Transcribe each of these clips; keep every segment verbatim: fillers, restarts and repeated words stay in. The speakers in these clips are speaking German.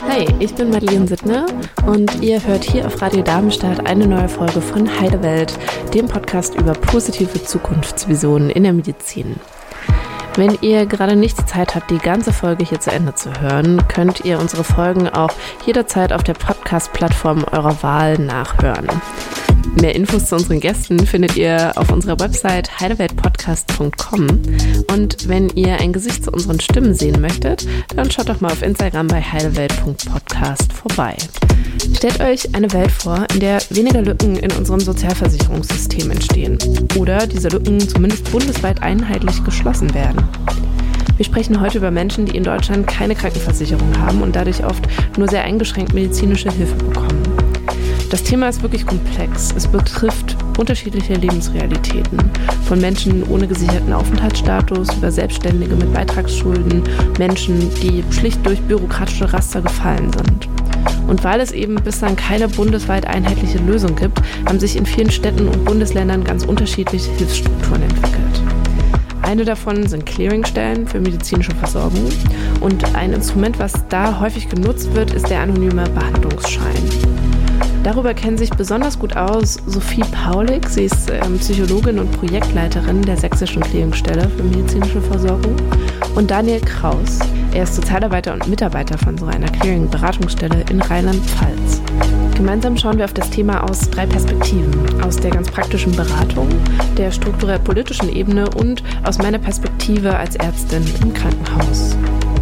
Hi, ich bin Madeleine Sittner und ihr hört hier auf Radio Darmstadt eine neue Folge von Heidewelt, dem Podcast über positive Zukunftsvisionen in der Medizin. Wenn ihr gerade nicht die Zeit habt, die ganze Folge hier zu Ende zu hören, könnt ihr unsere Folgen auch jederzeit auf der Podcast-Plattform eurer Wahl nachhören. Mehr Infos zu unseren Gästen findet ihr auf unserer Website heideweltpodcast punkt com und wenn ihr ein Gesicht zu unseren Stimmen sehen möchtet, dann schaut doch mal auf Instagram bei heidewelt punkt podcast vorbei. Stellt euch eine Welt vor, in der weniger Lücken in unserem Sozialversicherungssystem entstehen oder diese Lücken zumindest bundesweit einheitlich geschlossen werden. Wir sprechen heute über Menschen, die in Deutschland keine Krankenversicherung haben und dadurch oft nur sehr eingeschränkt medizinische Hilfe bekommen. Das Thema ist wirklich komplex. Es betrifft unterschiedliche Lebensrealitäten. Von Menschen ohne gesicherten Aufenthaltsstatus über Selbstständige mit Beitragsschulden, Menschen, die schlicht durch bürokratische Raster gefallen sind. Und weil es eben bislang keine bundesweit einheitliche Lösung gibt, haben sich in vielen Städten und Bundesländern ganz unterschiedliche Hilfsstrukturen entwickelt. Eine davon sind Clearingstellen für medizinische Versorgung. Und ein Instrument, was da häufig genutzt wird, ist der anonyme Behandlungsschein. Darüber kennen sich besonders gut aus Sophie Paulik. Sie ist ähm, Psychologin und Projektleiterin der Sächsischen Clearingstelle für medizinische Versorgung. Und Daniel Kraus. Er ist Sozialarbeiter und Mitarbeiter von so einer Clearing-Beratungsstelle in Rheinland-Pfalz. Gemeinsam schauen wir auf das Thema aus drei Perspektiven. Aus der ganz praktischen Beratung, der strukturell-politischen Ebene und aus meiner Perspektive als Ärztin im Krankenhaus.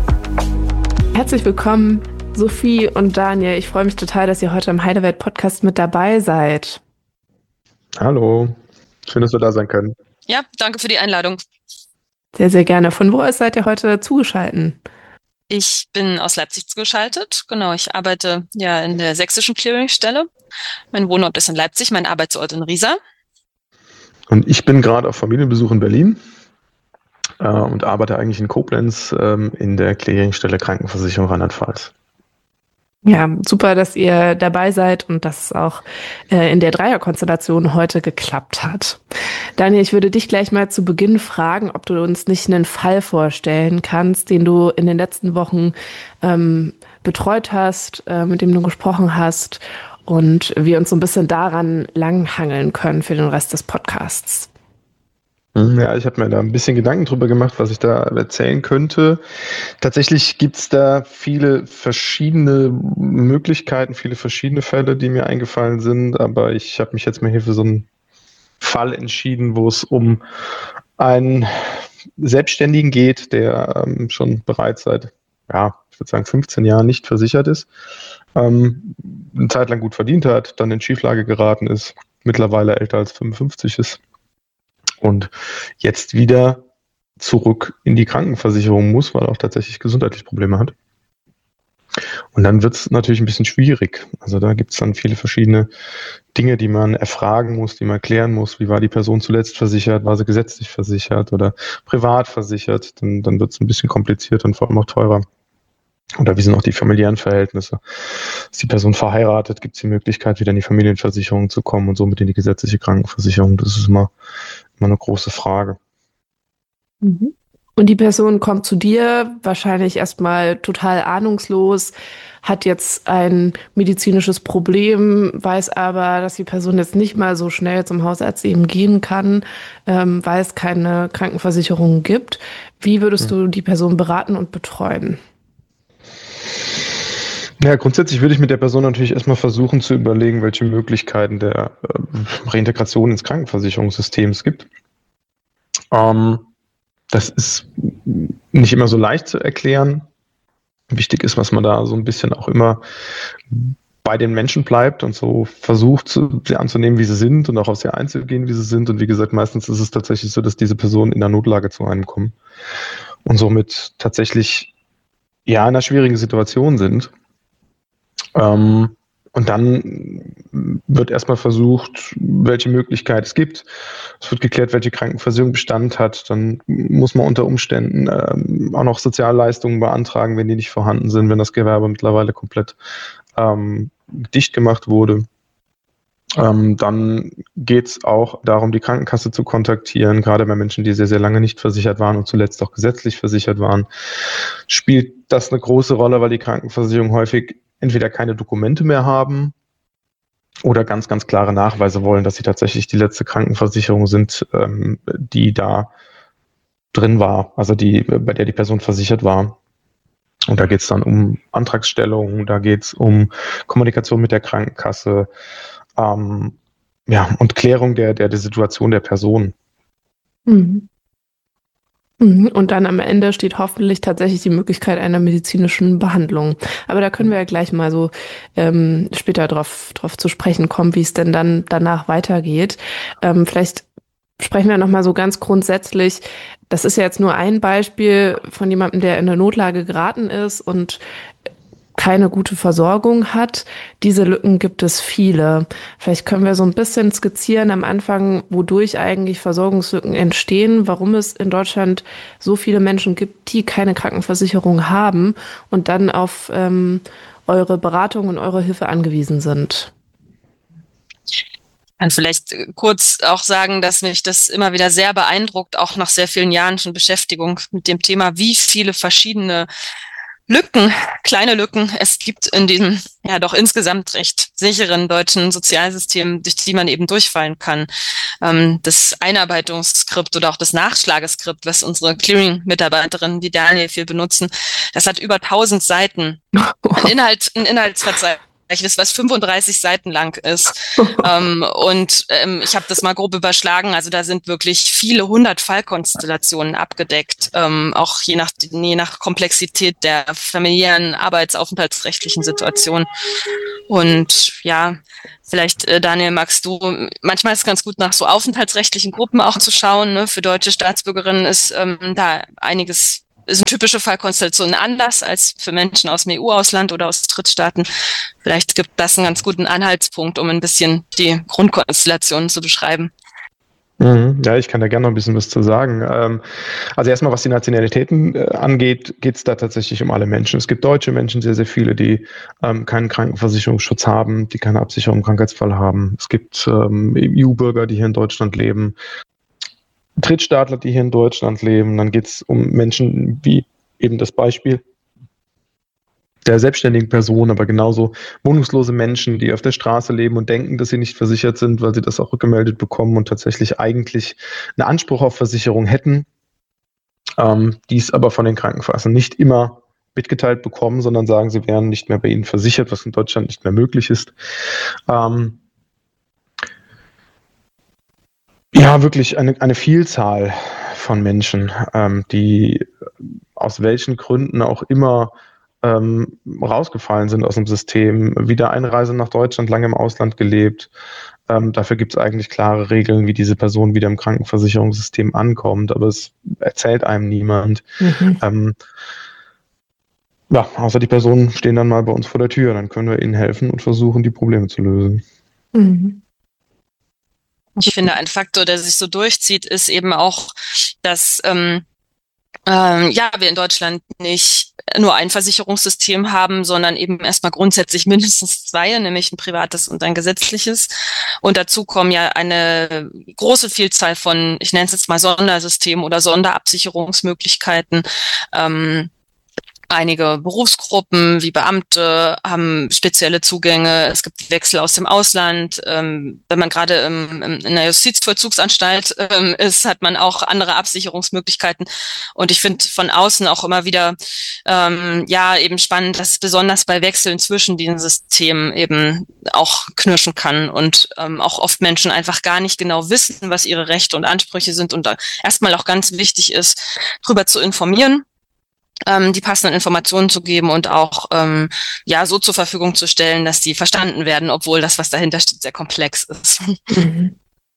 Herzlich willkommen, Sophie und Daniel. Ich freue mich total, dass ihr heute im Heidewelt-Podcast mit dabei seid. Hallo, schön, dass wir da sein können. Ja, danke für die Einladung. Sehr, sehr gerne. Von wo aus seid ihr heute zugeschaltet? Ich bin aus Leipzig zugeschaltet. Genau, ich arbeite ja in der Sächsischen Clearingstelle. Mein Wohnort ist in Leipzig, mein Arbeitsort in Riesa. Und ich bin gerade auf Familienbesuch in Berlin äh, und arbeite eigentlich in Koblenz ähm, in der Clearingstelle Krankenversicherung Rheinland-Pfalz. Ja, super, dass ihr dabei seid und dass es auch äh, in der Dreierkonstellation heute geklappt hat. Daniel, ich würde dich gleich mal zu Beginn fragen, ob du uns nicht einen Fall vorstellen kannst, den du in den letzten Wochen ähm, betreut hast, äh, mit dem du gesprochen hast und wir uns so ein bisschen daran langhangeln können für den Rest des Podcasts. Ja, ich habe mir da ein bisschen Gedanken drüber gemacht, was ich da erzählen könnte. Tatsächlich gibt es da viele verschiedene Möglichkeiten, viele verschiedene Fälle, die mir eingefallen sind, aber ich habe mich jetzt mal hier für so einen Fall entschieden, wo es um einen Selbstständigen geht, der ähm, schon bereits seit, ja, ich würde sagen fünfzehn Jahren nicht versichert ist, ähm, eine Zeit lang gut verdient hat, dann in Schieflage geraten ist, mittlerweile älter als fünfundfünfzig ist. Und jetzt wieder zurück in die Krankenversicherung muss, weil er auch tatsächlich gesundheitliche Probleme hat. Und dann wird es natürlich ein bisschen schwierig. Also da gibt es dann viele verschiedene Dinge, die man erfragen muss, die man klären muss. Wie war die Person zuletzt versichert? War sie gesetzlich versichert oder privat versichert? Dann, dann wird es ein bisschen komplizierter und vor allem auch teurer. Oder wie sind auch die familiären Verhältnisse? Ist die Person verheiratet? Gibt es die Möglichkeit, wieder in die Familienversicherung zu kommen und somit in die gesetzliche Krankenversicherung? Das ist immer, immer eine große Frage. Mhm. Und die Person kommt zu dir, wahrscheinlich erstmal total ahnungslos, hat jetzt ein medizinisches Problem, weiß aber, dass die Person jetzt nicht mal so schnell zum Hausarzt eben gehen kann, ähm, weil es keine Krankenversicherung gibt. Wie würdest du die Person beraten und betreuen? Ja, grundsätzlich würde ich mit der Person natürlich erstmal versuchen zu überlegen, welche Möglichkeiten der äh, Reintegration ins Krankenversicherungssystem es gibt. Ähm, das ist nicht immer so leicht zu erklären. Wichtig ist, was man da so ein bisschen auch immer bei den Menschen bleibt und so versucht, sie anzunehmen, wie sie sind und auch auf sie einzugehen, wie sie sind. Und wie gesagt, meistens ist es tatsächlich so, dass diese Personen in der Notlage zu einem kommen und somit tatsächlich ja in einer schwierigen Situation sind. Ähm, und dann wird erstmal versucht, welche Möglichkeit es gibt. Es wird geklärt, welche Krankenversicherung Bestand hat. Dann muss man unter Umständen ähm, auch noch Sozialleistungen beantragen, wenn die nicht vorhanden sind, wenn das Gewerbe mittlerweile komplett ähm, dicht gemacht wurde. Ähm, dann geht es auch darum, die Krankenkasse zu kontaktieren, gerade bei Menschen, die sehr, sehr lange nicht versichert waren und zuletzt auch gesetzlich versichert waren. Spielt das eine große Rolle, weil die Krankenversicherung häufig entweder keine Dokumente mehr haben oder ganz, ganz klare Nachweise wollen, dass sie tatsächlich die letzte Krankenversicherung sind, ähm, die da drin war, also die, bei der die Person versichert war. Und da geht es dann um Antragsstellung, da geht es um Kommunikation mit der Krankenkasse, ähm, ja, und Klärung der, der, der Situation der Person. Mhm. Und dann am Ende steht hoffentlich tatsächlich die Möglichkeit einer medizinischen Behandlung. Aber da können wir ja gleich mal so ähm, später drauf, drauf zu sprechen kommen, wie es denn dann danach weitergeht. Ähm, vielleicht sprechen wir nochmal so ganz grundsätzlich. Das ist ja jetzt nur ein Beispiel von jemandem, der in eine Notlage geraten ist und keine gute Versorgung hat. Diese Lücken gibt es viele. Vielleicht können wir so ein bisschen skizzieren am Anfang, wodurch eigentlich Versorgungslücken entstehen, warum es in Deutschland so viele Menschen gibt, die keine Krankenversicherung haben und dann auf ähm, eure Beratung und eure Hilfe angewiesen sind. Ich kann vielleicht kurz auch sagen, dass mich das immer wieder sehr beeindruckt, auch nach sehr vielen Jahren schon Beschäftigung mit dem Thema, wie viele verschiedene Lücken, kleine Lücken es gibt in diesem ja doch insgesamt recht sicheren deutschen Sozialsystem, durch die man eben durchfallen kann. Ähm, das Einarbeitungsskript oder auch das Nachschlageskript, was unsere Clearing-Mitarbeiterinnen, die Daniel viel benutzen, das hat über tausend Seiten. Ein Inhalt, ein Inhaltsverzeichnis, was fünfunddreißig Seiten lang ist. ähm, und ähm, ich habe das mal grob überschlagen. Also da sind wirklich viele hundert Fallkonstellationen abgedeckt, ähm, auch je nach, je nach Komplexität der familiären, arbeitsaufenthaltsrechtlichen Situation. Und ja, vielleicht, äh, Daniel, magst du, manchmal ist es ganz gut, nach so aufenthaltsrechtlichen Gruppen auch zu schauen. Ne? Für deutsche Staatsbürgerinnen ist ähm, da einiges ist eine typische Fallkonstellation anders als für Menschen aus dem E U-Ausland oder aus Drittstaaten. Vielleicht gibt das einen ganz guten Anhaltspunkt, um ein bisschen die Grundkonstellationen zu beschreiben. Ja, ich kann da gerne noch ein bisschen was zu sagen. Also erstmal, was die Nationalitäten angeht, geht es da tatsächlich um alle Menschen. Es gibt deutsche Menschen, sehr, sehr viele, die ähm, keinen Krankenversicherungsschutz haben, die keine Absicherung im Krankheitsfall haben. Es gibt ähm, E U-Bürger, die hier in Deutschland leben. Drittstaatler, die hier in Deutschland leben, dann geht es um Menschen wie eben das Beispiel der selbstständigen Person, aber genauso wohnungslose Menschen, die auf der Straße leben und denken, dass sie nicht versichert sind, weil sie das auch rückgemeldet bekommen und tatsächlich eigentlich einen Anspruch auf Versicherung hätten, ähm, dies aber von den Krankenkassen nicht immer mitgeteilt bekommen, sondern sagen, sie wären nicht mehr bei ihnen versichert, was in Deutschland nicht mehr möglich ist. Ähm, Ja, wirklich eine, eine Vielzahl von Menschen, ähm, die aus welchen Gründen auch immer ähm, rausgefallen sind aus dem System, wieder Einreise nach Deutschland, lange im Ausland gelebt. Ähm, dafür gibt es eigentlich klare Regeln, wie diese Person wieder im Krankenversicherungssystem ankommt, aber es erzählt einem niemand. Mhm. Ähm, ja, außer die Personen stehen dann mal bei uns vor der Tür, dann können wir ihnen helfen und versuchen, die Probleme zu lösen. Mhm. Ich finde, ein Faktor, der sich so durchzieht, ist eben auch, dass ähm, ähm, ja wir in Deutschland nicht nur ein Versicherungssystem haben, sondern eben erstmal grundsätzlich mindestens zwei, nämlich ein privates und ein gesetzliches. Und dazu kommen ja eine große Vielzahl von, ich nenne es jetzt mal Sondersystemen oder Sonderabsicherungsmöglichkeiten. Ähm, Einige Berufsgruppen wie Beamte haben spezielle Zugänge. Es gibt Wechsel aus dem Ausland. Ähm, wenn man gerade im, im, in der Justizvollzugsanstalt ähm, ist, hat man auch andere Absicherungsmöglichkeiten. Und ich finde von außen auch immer wieder ähm, ja eben spannend, dass es besonders bei Wechseln zwischen diesen Systemen eben auch knirschen kann und ähm, auch oft Menschen einfach gar nicht genau wissen, was ihre Rechte und Ansprüche sind und da erstmal auch ganz wichtig ist, darüber zu informieren, die passenden Informationen zu geben und auch ähm, ja so zur Verfügung zu stellen, dass die verstanden werden, obwohl das, was dahinter steht, sehr komplex ist. Mhm.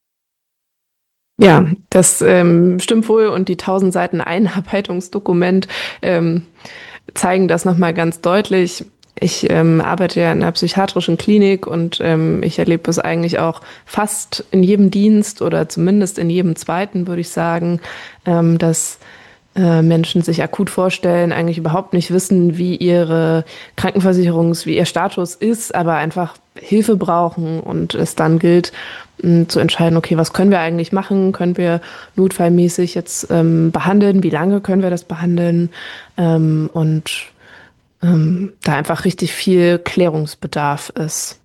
Ja, das ähm, stimmt wohl und die tausend Seiten Einarbeitungsdokument ähm, zeigen das nochmal ganz deutlich. Ich ähm, arbeite ja in einer psychiatrischen Klinik und ähm, ich erlebe es eigentlich auch fast in jedem Dienst oder zumindest in jedem zweiten, würde ich sagen, ähm, dass äh, Menschen sich akut vorstellen, eigentlich überhaupt nicht wissen, wie ihre Krankenversicherungs-, wie ihr Status ist, aber einfach Hilfe brauchen und es dann gilt, mh, zu entscheiden, okay, was können wir eigentlich machen? Können wir notfallmäßig jetzt ähm, behandeln? Wie lange können wir das behandeln? Ähm, und ähm, da einfach richtig viel Klärungsbedarf ist.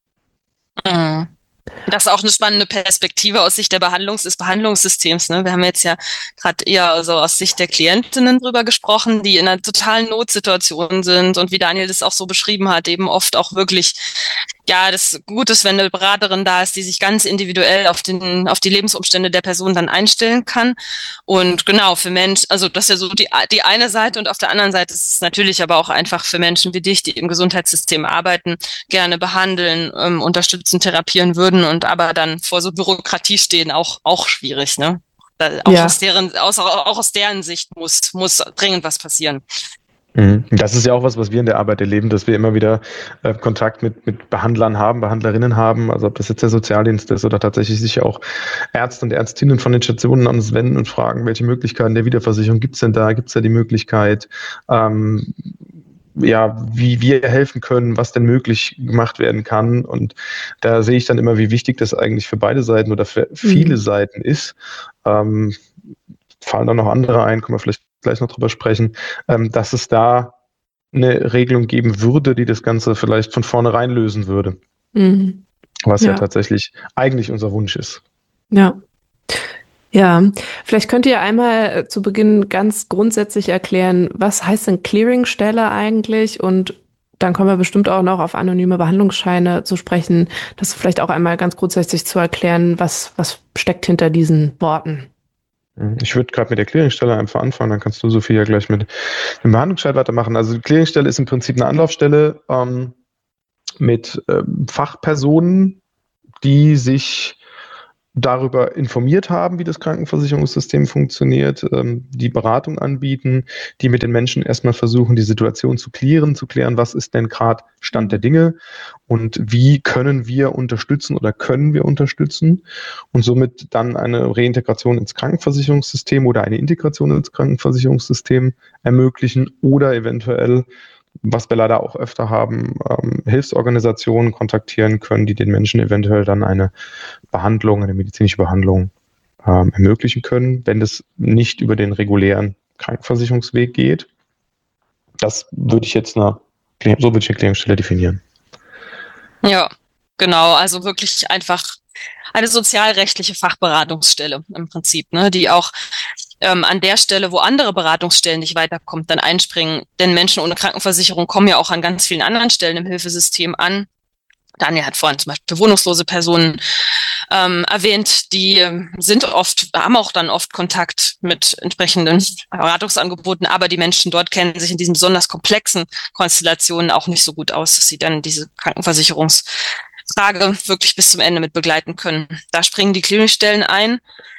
Mhm. Das ist auch eine spannende Perspektive aus Sicht der Behandlungs des Behandlungssystems. Ne? Wir haben jetzt ja gerade eher so aus Sicht der Klientinnen drüber gesprochen, die in einer totalen Notsituation sind und wie Daniel das auch so beschrieben hat, eben oft auch wirklich, ja, das Gute ist, wenn eine Beraterin da ist, die sich ganz individuell auf den, auf die Lebensumstände der Person dann einstellen kann. Und genau, für Menschen, also das ist ja so die, die eine Seite, und auf der anderen Seite ist es natürlich aber auch einfach für Menschen wie dich, die im Gesundheitssystem arbeiten, gerne behandeln, ähm, unterstützen, therapieren würden und aber dann vor so Bürokratie stehen, auch, auch schwierig, ne? Da, auch Ja. aus deren, aus, auch aus deren Sicht muss, muss dringend was passieren. Das ist ja auch was, was wir in der Arbeit erleben, dass wir immer wieder äh, Kontakt mit, mit Behandlern haben, Behandlerinnen haben, also ob das jetzt der Sozialdienst ist oder tatsächlich sich auch Ärzte und Ärztinnen von den Stationen an uns wenden und fragen, welche Möglichkeiten der Wiederversicherung gibt es denn da? Gibt es da die Möglichkeit, ähm, ja, wie wir helfen können, was denn möglich gemacht werden kann? Und da sehe ich dann immer, wie wichtig das eigentlich für beide Seiten oder für viele mhm. Seiten ist. Ähm, fallen da noch andere ein, können wir vielleicht gleich noch drüber sprechen, ähm, dass es da eine Regelung geben würde, die das Ganze vielleicht von vornherein lösen würde. Mhm. Was ja. ja tatsächlich eigentlich unser Wunsch ist. Ja. Ja, vielleicht könnt ihr einmal zu Beginn ganz grundsätzlich erklären, was heißt denn Clearingstelle eigentlich? Und dann kommen wir bestimmt auch noch auf anonyme Behandlungsscheine zu sprechen. Das vielleicht auch einmal ganz grundsätzlich zu erklären, was, was steckt hinter diesen Worten. Ich würde gerade mit der Clearingstelle einfach anfangen, dann kannst du, Sophie, ja gleich mit dem Behandlungsschein weitermachen. Also die Clearingstelle ist im Prinzip eine Anlaufstelle ähm, mit ähm, Fachpersonen, die sich darüber informiert haben, wie das Krankenversicherungssystem funktioniert, ähm, die Beratung anbieten, die mit den Menschen erstmal versuchen, die Situation zu klären, zu klären, was ist denn gerade Stand der Dinge und wie können wir unterstützen oder können wir unterstützen und somit dann eine Reintegration ins Krankenversicherungssystem oder eine Integration ins Krankenversicherungssystem ermöglichen oder eventuell, was wir leider auch öfter haben, ähm, Hilfsorganisationen kontaktieren können, die den Menschen eventuell dann eine Behandlung, eine medizinische Behandlung ähm, ermöglichen können, wenn das nicht über den regulären Krankenversicherungsweg geht. Das würde ich jetzt eine, so würde ich eine Clearingstelle definieren. Ja, genau, also wirklich einfach eine sozialrechtliche Fachberatungsstelle im Prinzip, ne, die auch ähm, an der Stelle, wo andere Beratungsstellen nicht weiterkommt, dann einspringen. Denn Menschen ohne Krankenversicherung kommen ja auch an ganz vielen anderen Stellen im Hilfesystem an. Daniel hat vorhin zum Beispiel wohnungslose Personen ähm, erwähnt, die ähm, sind oft, haben auch dann oft Kontakt mit entsprechenden Beratungsangeboten, aber die Menschen dort kennen sich in diesen besonders komplexen Konstellationen auch nicht so gut aus, dass sie dann diese Krankenversicherungsfrage wirklich bis zum Ende mit begleiten können. Da springen die Clearingstellen ein.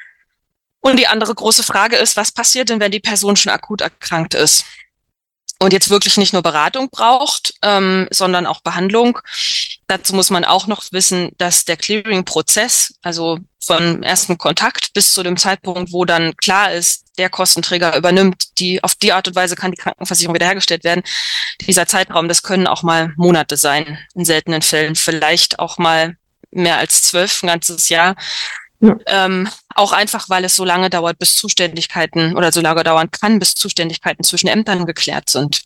Und die andere große Frage ist, was passiert denn, wenn die Person schon akut erkrankt ist und jetzt wirklich nicht nur Beratung braucht, ähm, sondern auch Behandlung? Dazu muss man auch noch wissen, dass der Clearing-Prozess, also von ersten Kontakt bis zu dem Zeitpunkt, wo dann klar ist, der Kostenträger übernimmt, die auf die Art und Weise kann die Krankenversicherung wiederhergestellt werden. Dieser Zeitraum, das können auch mal Monate sein, in seltenen Fällen, vielleicht auch mal mehr als zwölf, ein ganzes Jahr. Ja. Ähm, auch einfach, weil es so lange dauert, bis Zuständigkeiten oder so lange dauern kann, bis Zuständigkeiten zwischen Ämtern geklärt sind.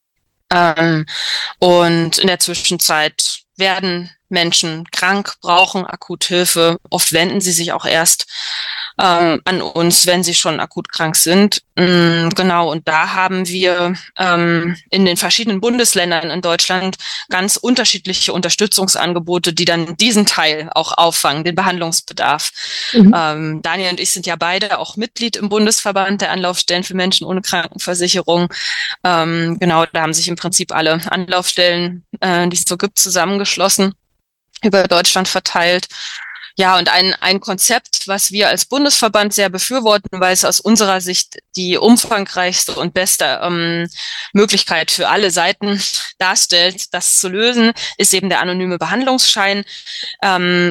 Ähm, und in der Zwischenzeit werden Menschen krank, brauchen akut Hilfe. Oft wenden sie sich auch erst ähm, an uns, wenn sie schon akut krank sind. Ähm, genau, und da haben wir ähm, in den verschiedenen Bundesländern in Deutschland ganz unterschiedliche Unterstützungsangebote, die dann diesen Teil auch auffangen, den Behandlungsbedarf. Mhm. Ähm, Daniel und ich sind ja beide auch Mitglied im Bundesverband der Anlaufstellen für Menschen ohne Krankenversicherung. Ähm, genau, da haben sich im Prinzip alle Anlaufstellen, äh, die es so gibt, zusammengeschlossen, über Deutschland verteilt. Ja, und ein, ein Konzept, was wir als Bundesverband sehr befürworten, weil es aus unserer Sicht die umfangreichste und beste ähm, Möglichkeit für alle Seiten darstellt, das zu lösen, ist eben der anonyme Behandlungsschein. Ähm,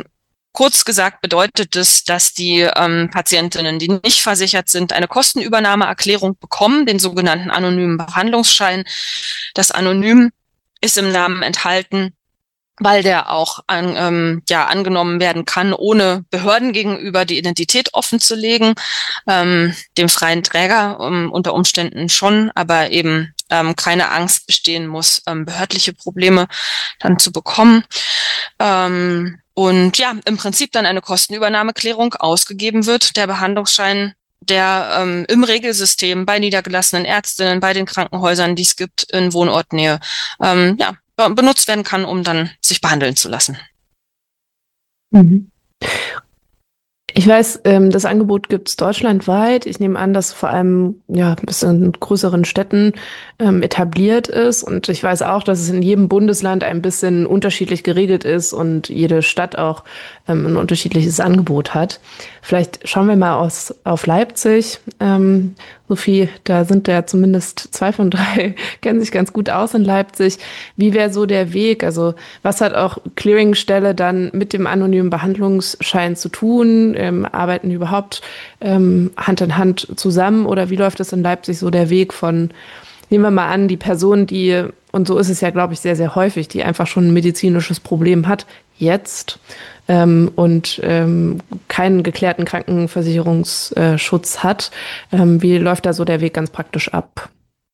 Kurz gesagt bedeutet es, dass die ähm, Patientinnen, die nicht versichert sind, eine Kostenübernahmeerklärung bekommen, den sogenannten anonymen Behandlungsschein. Das Anonym ist im Namen enthalten, weil der auch an, ähm, ja, angenommen werden kann, ohne Behörden gegenüber die Identität offenzulegen. Ähm, dem freien Träger ähm, unter Umständen schon, aber eben ähm, keine Angst bestehen muss, ähm, behördliche Probleme dann zu bekommen. Ähm, und ja, im Prinzip dann eine Kostenübernahmeklärung ausgegeben wird, der Behandlungsschein, der ähm, im Regelsystem bei niedergelassenen Ärztinnen, bei den Krankenhäusern, die es gibt, in Wohnortnähe, ähm, ja, benutzt werden kann, um dann sich behandeln zu lassen. Mhm. Ich weiß, ähm, das Angebot gibt es deutschlandweit. Ich nehme an, dass vor allem ja ein bisschen in größeren Städten ähm, etabliert ist. Und ich weiß auch, dass es in jedem Bundesland ein bisschen unterschiedlich geregelt ist und jede Stadt auch ähm, ein unterschiedliches Angebot hat. Vielleicht schauen wir mal aus, auf Leipzig. Ähm, Sophie, da sind ja zumindest zwei von drei, kennen sich ganz gut aus in Leipzig. Wie wäre so der Weg? Also was hat auch Clearingstelle dann mit dem anonymen Behandlungsschein zu tun? Ähm, arbeiten die überhaupt ähm, Hand in Hand zusammen? Oder wie läuft es in Leipzig so der Weg von, nehmen wir mal an, die Person, die, und so ist es ja, glaube ich, sehr, sehr häufig, die einfach schon ein medizinisches Problem hat, jetzt ähm, und ähm, keinen geklärten Krankenversicherungsschutz hat. Ähm, wie läuft da so der Weg ganz praktisch ab?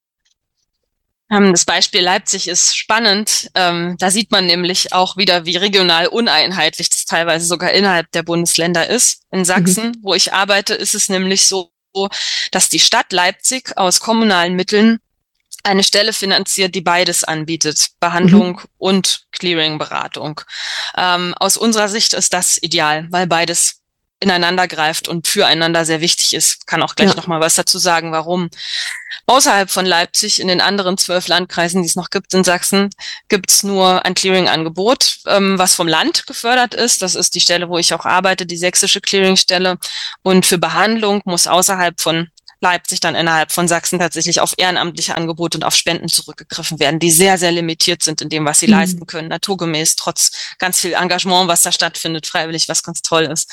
Das Beispiel Leipzig ist spannend. Ähm, da sieht man nämlich auch wieder, wie regional uneinheitlich das teilweise sogar innerhalb der Bundesländer ist. In Sachsen, mhm. wo ich arbeite, ist es nämlich so, dass die Stadt Leipzig aus kommunalen Mitteln eine Stelle finanziert, die beides anbietet, Behandlung mhm. und Clearing-Beratung. Ähm, aus unserer Sicht ist das ideal, weil beides ineinander greift und füreinander sehr wichtig ist. Kann auch gleich ja. noch mal was dazu sagen, warum. Außerhalb von Leipzig, in den anderen zwölf Landkreisen, die es noch gibt in Sachsen, gibt es nur ein Clearing-Angebot, ähm, was vom Land gefördert ist. Das ist die Stelle, wo ich auch arbeite, die sächsische Clearing-Stelle. Und für Behandlung muss außerhalb von Leipzig dann innerhalb von Sachsen tatsächlich auf ehrenamtliche Angebote und auf Spenden zurückgegriffen werden, die sehr, sehr limitiert sind in dem, was sie mhm. leisten können, naturgemäß, trotz ganz viel Engagement, was da stattfindet, freiwillig, was ganz toll ist.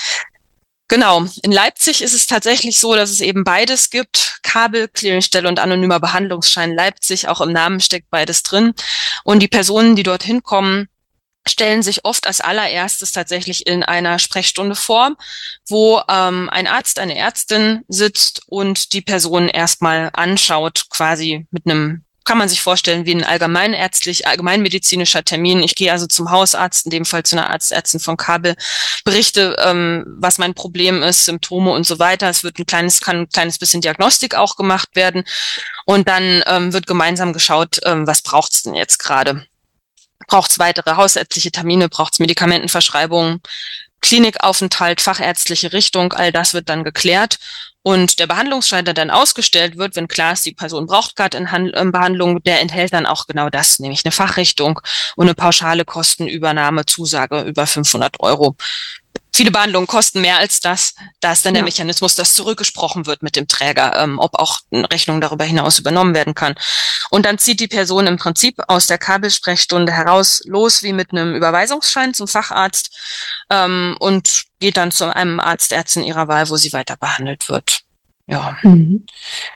Genau. In Leipzig ist es tatsächlich so, dass es eben beides gibt. Kabel, Clearingstelle und anonymer Behandlungsschein Leipzig. Auch im Namen steckt beides drin. Und die Personen, die dorthin kommen, stellen sich oft als allererstes tatsächlich in einer Sprechstunde vor, wo ähm, ein Arzt, eine Ärztin sitzt und die Person erstmal anschaut, quasi mit einem, kann man sich vorstellen, wie ein allgemeinärztlich, allgemeinmedizinischer Termin. Ich gehe also zum Hausarzt, in dem Fall zu einer Arztärztin von Kabel, berichte, ähm, was mein Problem ist, Symptome und so weiter. Es wird ein kleines, kann ein kleines bisschen Diagnostik auch gemacht werden. Und dann ähm, wird gemeinsam geschaut, ähm, was braucht's denn jetzt gerade? Braucht's weitere hausärztliche Termine? Braucht's Medikamentenverschreibungen? Klinikaufenthalt, fachärztliche Richtung? All das wird dann geklärt. Und der Behandlungsschein, der dann ausgestellt wird, wenn klar ist, die Person braucht gerade eine Behandlung, der enthält dann auch genau das, nämlich eine Fachrichtung und eine pauschale Kostenübernahme, Zusage über fünfhundert Euro. Viele Behandlungen kosten mehr als das. Da ist dann ja. der Mechanismus, dass zurückgesprochen wird mit dem Träger, ähm, ob auch eine Rechnung darüber hinaus übernommen werden kann. Und dann zieht die Person im Prinzip aus der Kabelsprechstunde heraus los wie mit einem Überweisungsschein zum Facharzt ähm, und geht dann zu einem Arzt, Ärztin ihrer Wahl, wo sie weiter behandelt wird. Ja. Mhm.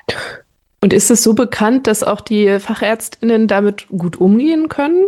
Und ist es so bekannt, dass auch die FachärztInnen damit gut umgehen können?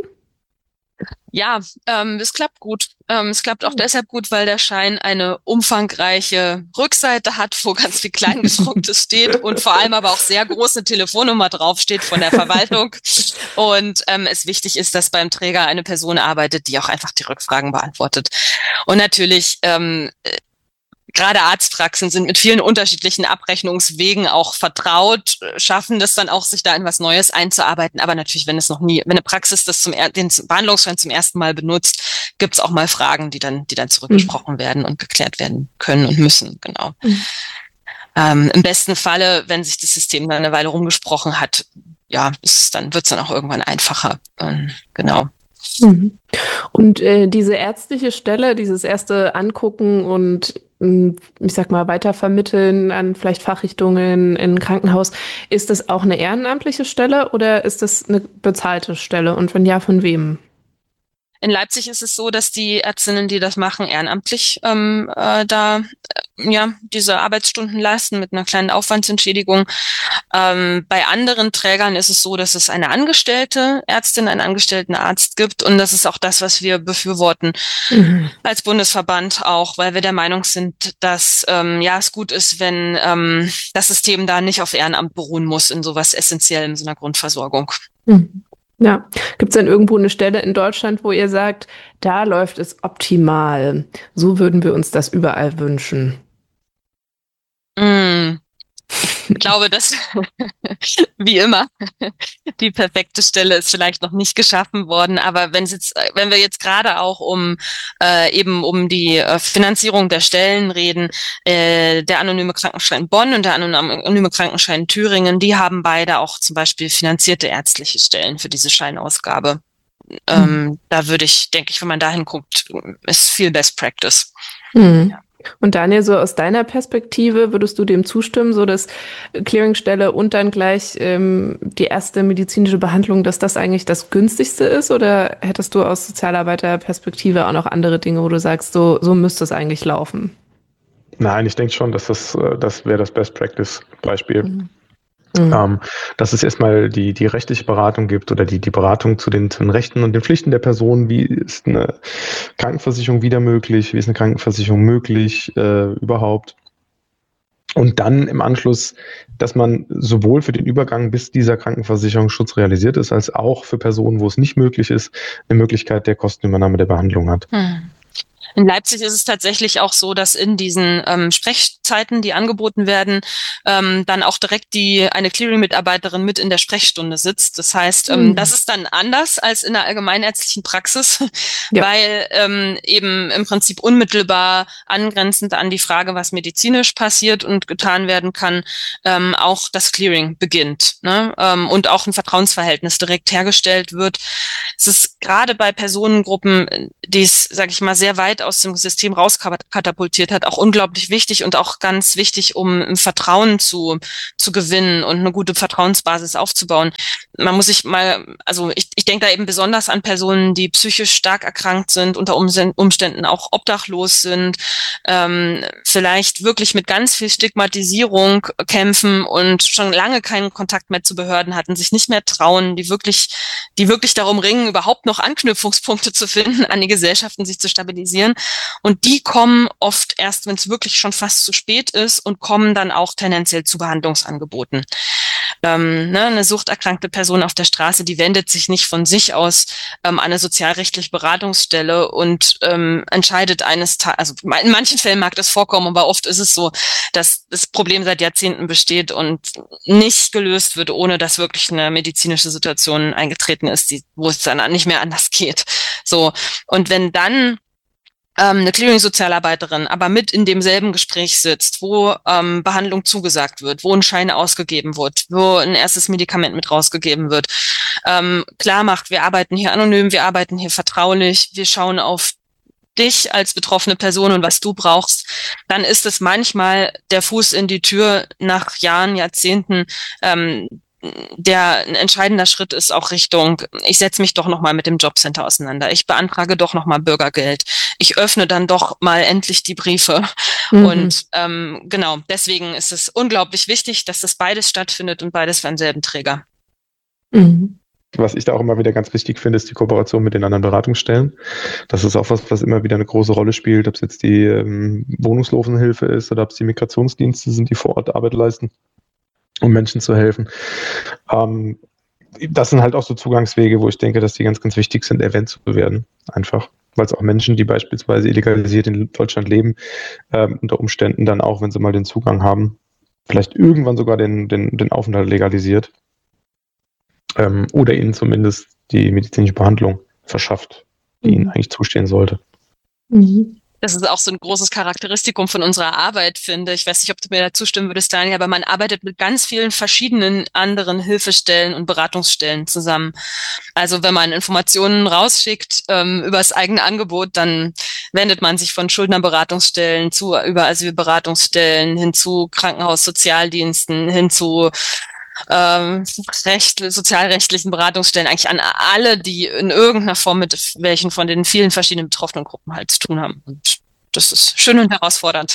Ja, ähm, es klappt gut. Ähm, es klappt auch deshalb gut, weil der Schein eine umfangreiche Rückseite hat, wo ganz viel Kleingedrucktes steht und vor allem aber auch sehr große Telefonnummer draufsteht von der Verwaltung. Und ähm, es wichtig ist, dass beim Träger eine Person arbeitet, die auch einfach die Rückfragen beantwortet. Und natürlich ähm, gerade Arztpraxen sind mit vielen unterschiedlichen Abrechnungswegen auch vertraut, schaffen das dann auch, sich da in was Neues einzuarbeiten. Aber natürlich, wenn es noch nie, wenn eine Praxis das zum den Behandlungsschein zum ersten Mal benutzt, gibt es auch mal Fragen, die dann, die dann zurückgesprochen mhm. werden und geklärt werden können und müssen. Genau. Mhm. Ähm, im besten Falle, wenn sich das System dann eine Weile rumgesprochen hat, ja, ist dann wird's dann auch irgendwann einfacher. Ähm, genau. Mhm. Und äh, diese ärztliche Stelle, dieses erste Angucken und ich sag mal, weitervermitteln an vielleicht Fachrichtungen in ein Krankenhaus. Ist das auch eine ehrenamtliche Stelle oder ist das eine bezahlte Stelle? Und wenn ja, von wem? In Leipzig ist es so, dass die Ärztinnen, die das machen, ehrenamtlich ähm, äh, da äh, ja diese Arbeitsstunden leisten mit einer kleinen Aufwandsentschädigung. Ähm, bei anderen Trägern ist es so, dass es eine angestellte Ärztin, einen angestellten Arzt gibt, und das ist auch das, was wir befürworten mhm. als Bundesverband auch, weil wir der Meinung sind, dass ähm, ja es gut ist, wenn ähm, das System da nicht auf Ehrenamt beruhen muss in sowas Essentiellem, so einer Grundversorgung. Mhm. Ja, gibt es denn irgendwo eine Stelle in Deutschland, wo ihr sagt, da läuft es optimal? So würden wir uns das überall wünschen. Mm. Ich glaube, dass, wie immer, die perfekte Stelle ist vielleicht noch nicht geschaffen worden. Aber wenn es jetzt, wenn wir jetzt gerade auch um äh, eben um die äh, Finanzierung der Stellen reden, äh, der anonyme Krankenschein Bonn und der anonyme Krankenschein Thüringen, die haben beide auch zum Beispiel finanzierte ärztliche Stellen für diese Scheinausgabe. Mhm. Ähm, da würde ich, denke ich, wenn man dahin guckt, ist viel Best Practice. Mhm. Ja. Und Daniel, so aus deiner Perspektive, würdest du dem zustimmen, so dass Clearingstelle und dann gleich ähm, die erste medizinische Behandlung, dass das eigentlich das günstigste ist? Oder hättest du aus Sozialarbeiterperspektive auch noch andere Dinge, wo du sagst, so, so müsste es eigentlich laufen? Nein, ich denke schon, dass das, das wäre das Best-Practice-Beispiel. Mhm. Mhm. Ähm, dass es erstmal die, die rechtliche Beratung gibt oder die, die Beratung zu den, zu den Rechten und den Pflichten der Person. Wie ist eine Krankenversicherung wieder möglich? Wie ist eine Krankenversicherung möglich äh, überhaupt? Und dann im Anschluss, dass man sowohl für den Übergang, bis dieser Krankenversicherungsschutz realisiert ist, als auch für Personen, wo es nicht möglich ist, eine Möglichkeit der Kostenübernahme der Behandlung hat. Mhm. In Leipzig ist es tatsächlich auch so, dass in diesen ähm, Sprechzeiten, die angeboten werden, ähm, dann auch direkt die eine Clearing-Mitarbeiterin mit in der Sprechstunde sitzt. Das heißt, ähm, mhm. das ist dann anders als in der allgemeinärztlichen Praxis, ja. weil ähm, eben im Prinzip unmittelbar angrenzend an die Frage, was medizinisch passiert und getan werden kann, ähm, auch das Clearing beginnt, ne? ähm, und auch ein Vertrauensverhältnis direkt hergestellt wird. Es ist gerade bei Personengruppen, die es, sage ich mal, sehr weit aus dem System rauskatapultiert hat, auch unglaublich wichtig und auch ganz wichtig, um ein Vertrauen zu zu gewinnen und eine gute Vertrauensbasis aufzubauen. Man muss sich mal, also ich, ich denke da eben besonders an Personen, die psychisch stark erkrankt sind, unter Umständen auch obdachlos sind, ähm, vielleicht wirklich mit ganz viel Stigmatisierung kämpfen und schon lange keinen Kontakt mehr zu Behörden hatten, sich nicht mehr trauen, die wirklich, die wirklich darum ringen, überhaupt noch Anknüpfungspunkte zu finden an die Gesellschaft und sich zu stabilisieren. Und die kommen oft erst, wenn es wirklich schon fast zu spät ist, und kommen dann auch tendenziell zu Behandlungsangeboten. Ähm, ne, eine suchterkrankte Person auf der Straße, die wendet sich nicht von sich aus ähm, an eine sozialrechtliche Beratungsstelle und ähm, entscheidet eines Tages, also in manchen Fällen mag das vorkommen, aber oft ist es so, dass das Problem seit Jahrzehnten besteht und nicht gelöst wird, ohne dass wirklich eine medizinische Situation eingetreten ist, die, wo es dann nicht mehr anders geht. So. Und wenn dann eine Clearing-Sozialarbeiterin aber mit in demselben Gespräch sitzt, wo ähm, Behandlung zugesagt wird, wo ein Schein ausgegeben wird, wo ein erstes Medikament mit rausgegeben wird, ähm, klar macht, wir arbeiten hier anonym, wir arbeiten hier vertraulich, wir schauen auf dich als betroffene Person und was du brauchst, dann ist es manchmal der Fuß in die Tür nach Jahren, Jahrzehnten, ähm, der ein entscheidender Schritt ist auch Richtung, ich setze mich doch nochmal mit dem Jobcenter auseinander, ich beantrage doch nochmal Bürgergeld, ich öffne dann doch mal endlich die Briefe. Mhm. Und ähm, genau, deswegen ist es unglaublich wichtig, dass das beides stattfindet und beides beim selben Träger. Mhm. Was ich da auch immer wieder ganz wichtig finde, ist die Kooperation mit den anderen Beratungsstellen. Das ist auch was, was immer wieder eine große Rolle spielt, ob es jetzt die ähm, Wohnungslosenhilfe ist oder ob es die Migrationsdienste sind, die vor Ort Arbeit leisten, um Menschen zu helfen. Ähm, das sind halt auch so Zugangswege, wo ich denke, dass die ganz, ganz wichtig sind, erwähnt zu werden. Einfach, weil es auch Menschen, die beispielsweise illegalisiert in Deutschland leben, ähm, unter Umständen dann auch, wenn sie mal den Zugang haben, vielleicht irgendwann sogar den, den, den Aufenthalt legalisiert ähm, oder ihnen zumindest die medizinische Behandlung verschafft, die mhm. ihnen eigentlich zustehen sollte. Mhm. Das ist auch so ein großes Charakteristikum von unserer Arbeit, finde ich. Ich weiß nicht, ob du mir da zustimmen würdest, Daniel, aber man arbeitet mit ganz vielen verschiedenen anderen Hilfestellen und Beratungsstellen zusammen. Also wenn man Informationen rausschickt ähm, über das eigene Angebot, dann wendet man sich von Schuldnerberatungsstellen zu über Asylberatungsstellen hin zu Krankenhaussozialdiensten, hin zu ähm, recht, sozialrechtlichen Beratungsstellen, eigentlich an alle, die in irgendeiner Form mit welchen von den vielen verschiedenen betroffenen Gruppen halt zu tun haben. Und das ist schön und herausfordernd.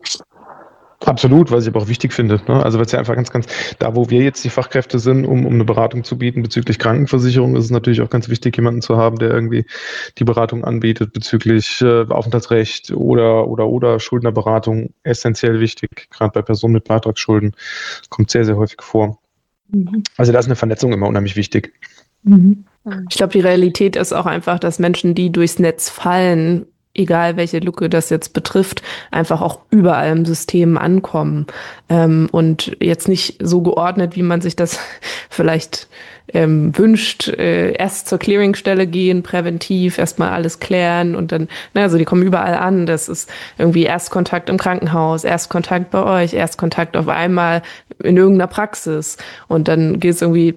Absolut, was ich aber auch wichtig finde. Ne? Also weil es ja einfach ganz, ganz, da wo wir jetzt die Fachkräfte sind, um, um eine Beratung zu bieten bezüglich Krankenversicherung, ist es natürlich auch ganz wichtig, jemanden zu haben, der irgendwie die Beratung anbietet bezüglich äh, Aufenthaltsrecht oder oder oder Schuldnerberatung. Essentiell wichtig, gerade bei Personen mit Beitragsschulden, kommt sehr, sehr häufig vor. Mhm. Also da ist eine Vernetzung immer unheimlich wichtig. Mhm. Ich glaube, die Realität ist auch einfach, dass Menschen, die durchs Netz fallen, egal welche Lücke das jetzt betrifft, einfach auch überall im System ankommen ähm, und jetzt nicht so geordnet, wie man sich das vielleicht ähm, wünscht, äh, erst zur Clearingstelle gehen, präventiv, erstmal alles klären und dann, na, also die kommen überall an. Das ist irgendwie Erstkontakt im Krankenhaus, Erstkontakt bei euch, Erstkontakt auf einmal in irgendeiner Praxis und dann geht es irgendwie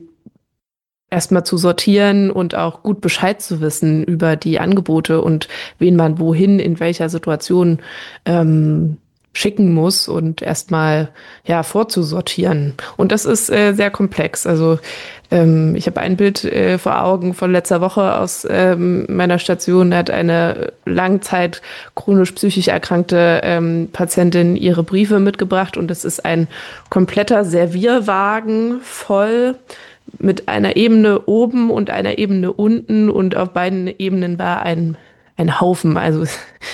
erstmal zu sortieren und auch gut Bescheid zu wissen über die Angebote und wen man wohin, in welcher Situation ähm, schicken muss und erstmal ja vorzusortieren. Und das ist äh, sehr komplex. Also ähm, ich habe ein Bild äh, vor Augen von letzter Woche aus ähm, meiner Station. Da hat eine Langzeit chronisch psychisch erkrankte ähm, Patientin ihre Briefe mitgebracht und es ist ein kompletter Servierwagen voll mit einer Ebene oben und einer Ebene unten und auf beiden Ebenen war ein, ein Haufen. Also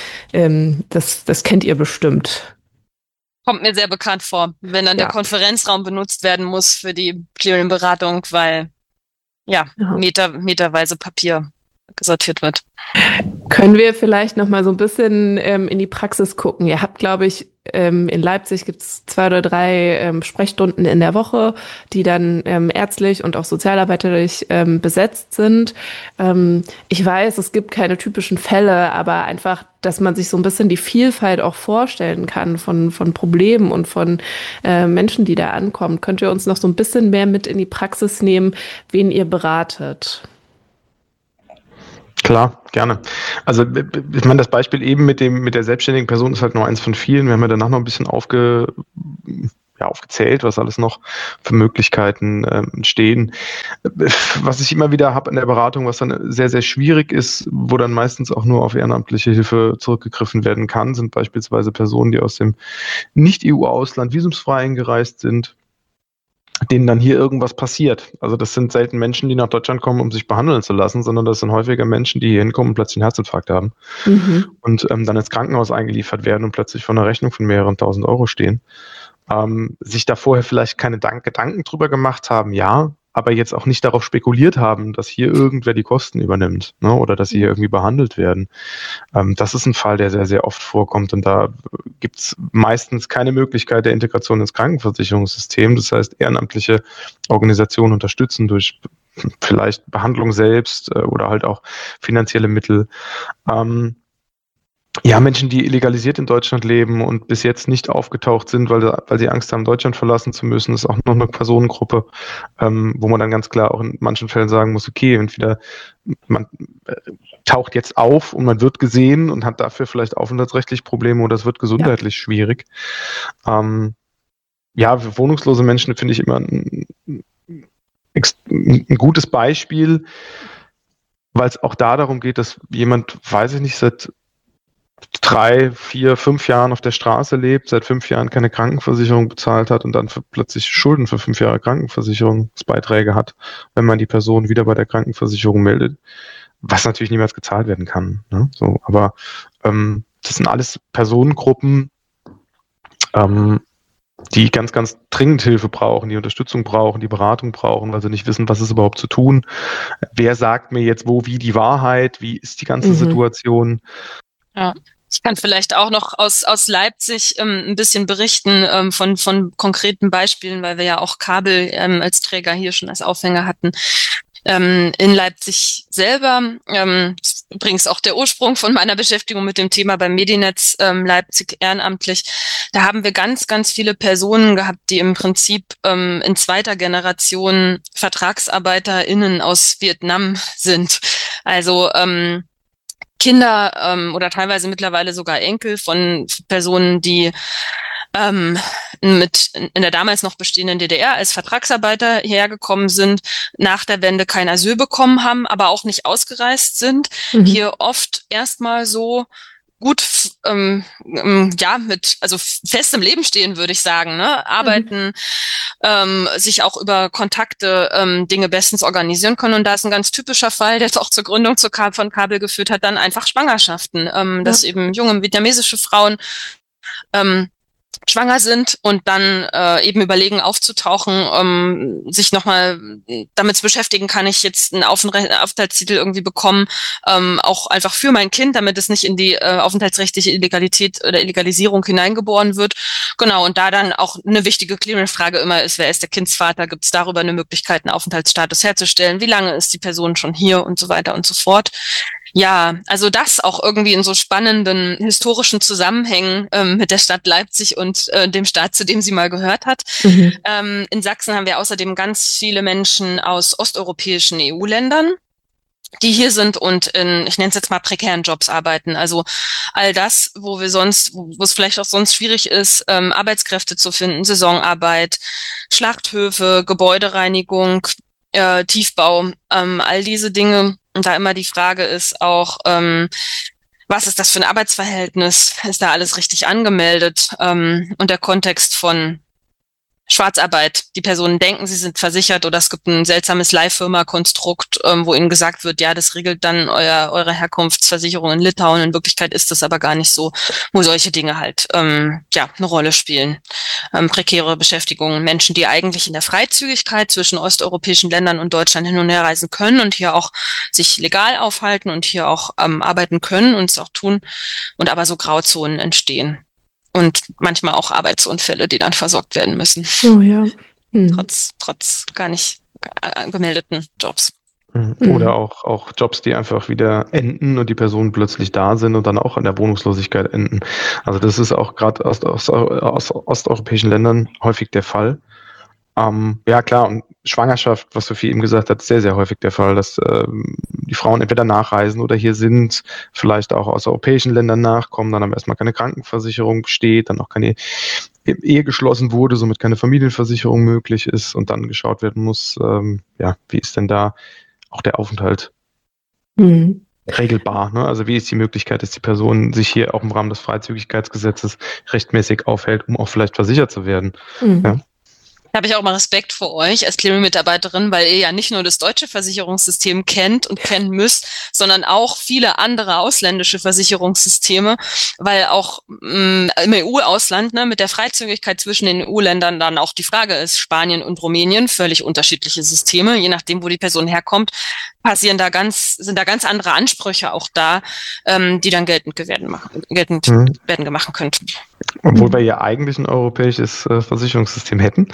ähm, das, das kennt ihr bestimmt. Kommt mir sehr bekannt vor, wenn dann ja. der Konferenzraum benutzt werden muss für die Clearing-Beratung, weil ja, ja. Meter, meterweise Papier gesortiert wird. Können wir vielleicht noch mal so ein bisschen ähm, in die Praxis gucken? Ihr habt, glaube ich, ähm, in Leipzig gibt es zwei oder drei ähm, Sprechstunden in der Woche, die dann ähm, ärztlich und auch sozialarbeiterlich ähm, besetzt sind. Ähm, ich weiß, es gibt keine typischen Fälle, aber einfach, dass man sich so ein bisschen die Vielfalt auch vorstellen kann von, von Problemen und von äh, Menschen, die da ankommen. Könnt ihr uns noch so ein bisschen mehr mit in die Praxis nehmen, wen ihr beratet? Klar, gerne. Also ich meine, das Beispiel eben mit dem mit der selbstständigen Person ist halt nur eins von vielen. Wir haben ja danach noch ein bisschen aufge, ja, aufgezählt, was alles noch für Möglichkeiten ähm, stehen. Was ich immer wieder habe in der Beratung, was dann sehr, sehr schwierig ist, wo dann meistens auch nur auf ehrenamtliche Hilfe zurückgegriffen werden kann, sind beispielsweise Personen, die aus dem Nicht-E U-Ausland visumsfrei eingereist sind, denen dann hier irgendwas passiert. Also das sind selten Menschen, die nach Deutschland kommen, um sich behandeln zu lassen, sondern das sind häufiger Menschen, die hier hinkommen und plötzlich einen Herzinfarkt haben mhm. und ähm, dann ins Krankenhaus eingeliefert werden und plötzlich vor einer Rechnung von mehreren tausend Euro stehen. Ähm, sich da vorher vielleicht keine Dank- Gedanken drüber gemacht haben, ja, aber jetzt auch nicht darauf spekuliert haben, dass hier irgendwer die Kosten übernimmt, ne, oder dass sie hier irgendwie behandelt werden. Ähm, das ist ein Fall, der sehr, sehr oft vorkommt und da gibt es meistens keine Möglichkeit der Integration ins Krankenversicherungssystem. Das heißt, ehrenamtliche Organisationen unterstützen durch vielleicht Behandlung selbst äh, oder halt auch finanzielle Mittel. Ähm, Ja, Menschen, die illegalisiert in Deutschland leben und bis jetzt nicht aufgetaucht sind, weil, weil sie Angst haben, Deutschland verlassen zu müssen, ist auch noch eine Personengruppe, ähm, wo man dann ganz klar auch in manchen Fällen sagen muss, okay, entweder man äh, taucht jetzt auf und man wird gesehen und hat dafür vielleicht aufenthaltsrechtlich Probleme oder es wird gesundheitlich ja. schwierig. Ähm, ja, für wohnungslose Menschen finde ich immer ein, ein gutes Beispiel, weil es auch da darum geht, dass jemand, weiß ich nicht, seit drei, vier, fünf Jahren auf der Straße lebt, seit fünf Jahren keine Krankenversicherung bezahlt hat und dann für plötzlich Schulden für fünf Jahre Krankenversicherungsbeiträge hat, wenn man die Person wieder bei der Krankenversicherung meldet, was natürlich niemals gezahlt werden kann. Ne? So, aber ähm, das sind alles Personengruppen, ähm, die ganz, ganz dringend Hilfe brauchen, die Unterstützung brauchen, die Beratung brauchen, weil sie nicht wissen, was ist überhaupt zu tun. Wer sagt mir jetzt wo, wie die Wahrheit, wie ist die ganze mhm. Situation? Ja, ich kann vielleicht auch noch aus aus Leipzig ähm, ein bisschen berichten ähm, von von konkreten Beispielen, weil wir ja auch Kabel ähm, als Träger hier schon als Aufhänger hatten. Ähm, in Leipzig selber, ähm, übrigens auch der Ursprung von meiner Beschäftigung mit dem Thema beim Medinetz ähm, Leipzig ehrenamtlich, da haben wir ganz, ganz viele Personen gehabt, die im Prinzip ähm, in zweiter Generation VertragsarbeiterInnen aus Vietnam sind. Also ähm, Kinder ähm, oder teilweise mittlerweile sogar Enkel von Personen, die ähm, mit in der damals noch bestehenden D D R als Vertragsarbeiter hergekommen sind, nach der Wende kein Asyl bekommen haben, aber auch nicht ausgereist sind, mhm. hier oft erstmal so gut, ähm, ja, mit, also fest im Leben stehen, würde ich sagen, ne, arbeiten, mhm. ähm, sich auch über Kontakte ähm, Dinge bestens organisieren können. Und da ist ein ganz typischer Fall, der jetzt auch zur Gründung zu Ka- von Kabel geführt hat, dann einfach Schwangerschaften, ähm, ja. dass eben junge vietnamesische Frauen ähm, schwanger sind und dann äh, eben überlegen aufzutauchen, ähm, sich nochmal damit zu beschäftigen, kann ich jetzt einen Aufenthalt- Aufenthaltstitel irgendwie bekommen, ähm, auch einfach für mein Kind, damit es nicht in die äh, aufenthaltsrechtliche Illegalität oder Illegalisierung hineingeboren wird. Genau, und da dann auch eine wichtige Clearance-Frage immer ist, wer ist der Kindsvater, gibt es darüber eine Möglichkeit, einen Aufenthaltsstatus herzustellen, wie lange ist die Person schon hier und so weiter und so fort. Ja, also das auch irgendwie in so spannenden historischen Zusammenhängen ähm, mit der Stadt Leipzig und äh, dem Staat, zu dem sie mal gehört hat. Mhm. Ähm, in Sachsen haben wir außerdem ganz viele Menschen aus osteuropäischen E U-Ländern, die hier sind und in, ich nenne es jetzt mal prekären Jobs arbeiten. Also all das, wo wir sonst, wo es vielleicht auch sonst schwierig ist, ähm, Arbeitskräfte zu finden, Saisonarbeit, Schlachthöfe, Gebäudereinigung, äh, Tiefbau, ähm, all diese Dinge. Und da immer die Frage ist auch, ähm, was ist das für ein Arbeitsverhältnis? Ist da alles richtig angemeldet? Ähm, und der Kontext von Schwarzarbeit. Die Personen denken, sie sind versichert oder es gibt ein seltsames Leihfirma-Konstrukt, ähm, wo ihnen gesagt wird, ja, das regelt dann euer, eure Herkunftsversicherung in Litauen. In Wirklichkeit ist das aber gar nicht so, wo solche Dinge halt ähm, ja eine Rolle spielen. Ähm, prekäre Beschäftigung, Menschen, die eigentlich in der Freizügigkeit zwischen osteuropäischen Ländern und Deutschland hin und her reisen können und hier auch sich legal aufhalten und hier auch ähm, arbeiten können und es auch tun und aber so Grauzonen entstehen. Und manchmal auch Arbeitsunfälle, die dann versorgt werden müssen. Oh ja. Hm. Trotz, trotz gar nicht gemeldeten Jobs. Oder auch, auch Jobs, die einfach wieder enden und die Personen plötzlich da sind und dann auch an der Wohnungslosigkeit enden. Also das ist auch gerade aus, aus, aus osteuropäischen Ländern häufig der Fall. Ähm, ja klar, und Schwangerschaft, was Sophie eben gesagt hat, ist sehr, sehr häufig der Fall, dass ähm, die Frauen entweder nachreisen oder hier sind, vielleicht auch aus europäischen Ländern nachkommen, dann aber erstmal keine Krankenversicherung besteht, dann auch keine Ehe geschlossen wurde, somit keine Familienversicherung möglich ist und dann geschaut werden muss, ähm, ja, wie ist denn da auch der Aufenthalt mhm. regelbar, ne? Also wie ist die Möglichkeit, dass die Person sich hier auch im Rahmen des Freizügigkeitsgesetzes rechtmäßig aufhält, um auch vielleicht versichert zu werden. Mhm. Ja? Da habe ich auch mal Respekt vor euch als Clearing-Mitarbeiterin, weil ihr ja nicht nur das deutsche Versicherungssystem kennt und kennen müsst, sondern auch viele andere ausländische Versicherungssysteme, weil auch mh, im E U-Ausland ne, mit der Freizügigkeit zwischen den E U-Ländern dann auch die Frage ist, Spanien und Rumänien, völlig unterschiedliche Systeme, je nachdem, wo die Person herkommt, passieren da ganz, sind da ganz andere Ansprüche auch da, ähm, die dann geltend werden, geltend mhm. werden gemacht könnten. Obwohl wir ja eigentlich ein europäisches äh, Versicherungssystem hätten.